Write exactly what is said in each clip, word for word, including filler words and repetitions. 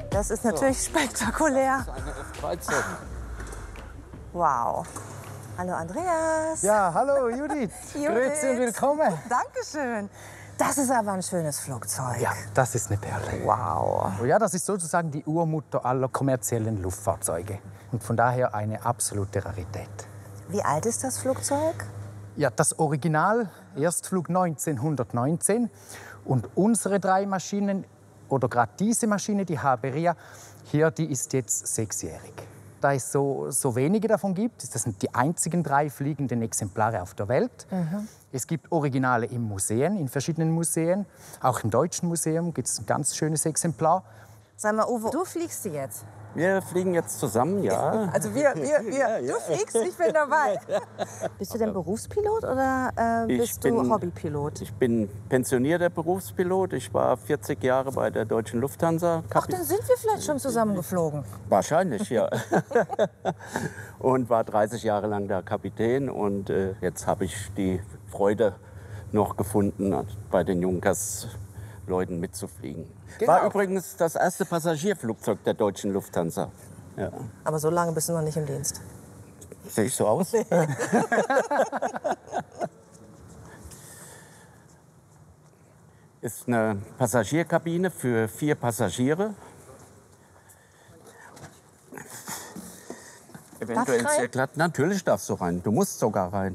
Das ist natürlich so spektakulär. Das ist eine F dreizehn. Wow. Hallo Andreas. Ja, hallo Judith. Judith. Grüezi und willkommen. Dankeschön. Das ist aber ein schönes Flugzeug. Ja, das ist eine Perle. Wow. Oh ja, das ist sozusagen die Urmutter aller kommerziellen Luftfahrzeuge. Und von daher eine absolute Rarität. Wie alt ist das Flugzeug? Ja, das Original, Erstflug neunzehnhundertneunzehn. Und unsere drei Maschinen, oder gerade diese Maschine, die Haberia, hier, die ist jetzt sechsjährig. Da es so, so wenige davon gibt, das sind die einzigen drei fliegenden Exemplare auf der Welt. Mhm. Es gibt Originale in Museen, in verschiedenen Museen. Auch im Deutschen Museum gibt es ein ganz schönes Exemplar. Sag mal, Uwe, du fliegst die jetzt? Wir fliegen jetzt zusammen, ja. Also wir, wir, wir. Du fliegst, ich bin dabei. Bist du denn Berufspilot oder äh, bist Ich du bin- Hobbypilot? Ich bin pensionierter Berufspilot. Ich war vierzig Jahre bei der Deutschen Lufthansa. Ach, dann sind wir vielleicht schon zusammengeflogen. Wahrscheinlich, ja. Und war dreißig Jahre lang der Kapitän. Und äh, jetzt habe ich die Freude noch gefunden, bei den Junkers-Leuten mitzufliegen. Genau. War übrigens das erste Passagierflugzeug der Deutschen Lufthansa. Ja. Aber so lange bist du noch nicht im Dienst. Sehe ich so aus? Ist eine Passagierkabine für vier Passagiere. Eventuell ich rein? sehr glatt. Natürlich darfst du rein. Du musst sogar rein.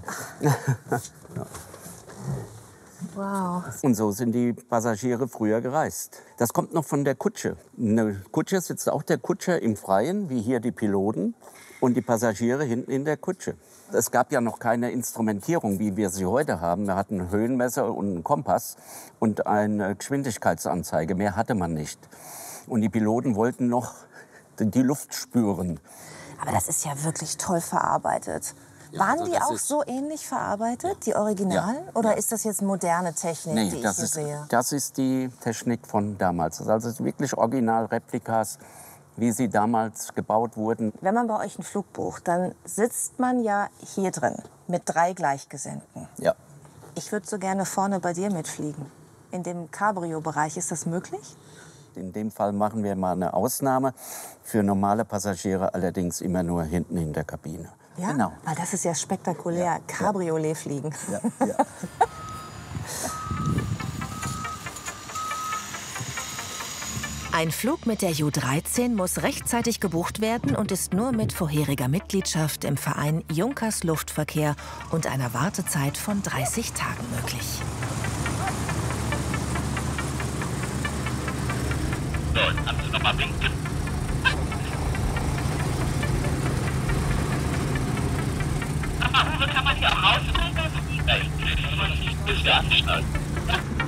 Wow. Und so sind die Passagiere früher gereist. Das kommt noch von der Kutsche. In der Kutsche sitzt auch der Kutscher im Freien, wie hier die Piloten, und die Passagiere hinten in der Kutsche. Es gab ja noch keine Instrumentierung, wie wir sie heute haben. Wir hatten ein Höhenmesser und einen Kompass und eine Geschwindigkeitsanzeige. Mehr hatte man nicht. Und die Piloten wollten noch die Luft spüren. Aber das ist ja wirklich toll verarbeitet. Waren also die das auch ist- so ähnlich verarbeitet, die Originalen? Ja, Oder ja. ist das jetzt moderne Technik, Nee, die ich das hier ist, sehe? das ist die Technik von damals. Also wirklich Originalreplikas, wie sie damals gebaut wurden. Wenn man bei euch einen Flug bucht, dann sitzt man ja hier drin mit drei Gleichgesinnten. Ja. Ich würde so gerne vorne bei dir mitfliegen. In dem Cabrio-Bereich, ist das möglich? In dem Fall machen wir mal eine Ausnahme. Für normale Passagiere allerdings immer nur hinten in der Kabine. Ja, Genau. weil das ist ja spektakulär. Cabriolet fliegen. Ja, ja. Ein Flug mit der Ju dreizehn muss rechtzeitig gebucht werden und ist nur mit vorheriger Mitgliedschaft im Verein Junkers Luftverkehr und einer Wartezeit von dreißig Tagen möglich. So, kannst du noch mal winken? Aber Uwe, kann man hier auch raussteigen? Nein, das ist ja anschneiden.